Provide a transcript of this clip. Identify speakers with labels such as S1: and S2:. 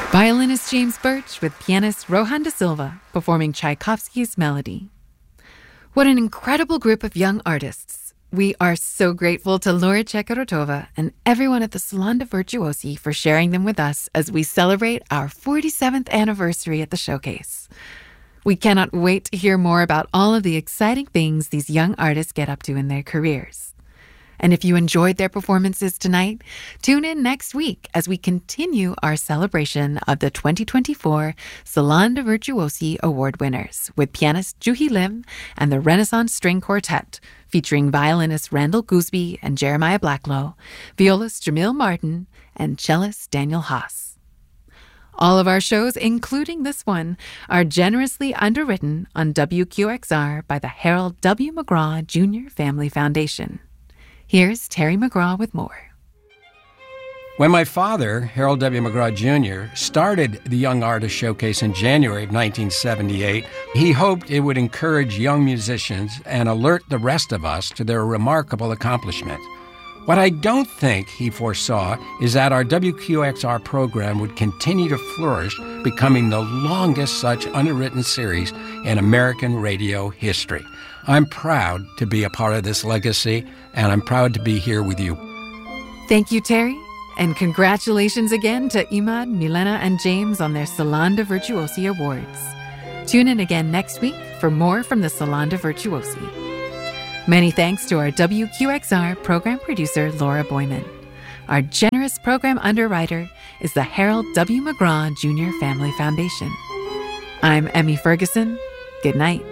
S1: Violinist James Birch with pianist Rohan da Silva performing Tchaikovsky's Melody. What an incredible group of young artists. We are so grateful to Laura Chekarotova and everyone at the Salon de Virtuosi for sharing them with us as we celebrate our 47th anniversary at the showcase. We cannot wait to hear more about all of the exciting things these young artists get up to in their careers. And if you enjoyed their performances tonight, tune in next week as we continue our celebration of the 2024 Salon de Virtuosi Award winners with pianist Juhi Lim and the Renaissance String Quartet, featuring violinists Randall Gooseby and Jeremiah Blacklow, violist Jamil Martin, and cellist Daniel Haas. All of our shows, including this one, are generously underwritten on WQXR by the Harold W. McGraw Jr. Family Foundation. Here's Terry McGraw with more.
S2: When my father, Harold W. McGraw Jr., started the Young Artist Showcase in January of 1978, he hoped it would encourage young musicians and alert the rest of us to their remarkable accomplishment. What I don't think he foresaw is that our WQXR program would continue to flourish, becoming the longest such underwritten series in American radio history. I'm proud to be a part of this legacy, and I'm proud to be here with you.
S1: Thank you, Terry, and congratulations again to Imad, Milena, and James on their Salon de Virtuosi Awards. Tune in again next week for more from the Salon de Virtuosi. Many thanks to our WQXR program producer, Laura Boyman. Our generous program underwriter is the Harold W. McGraw Jr. Family Foundation. I'm Emmy Ferguson. Good night.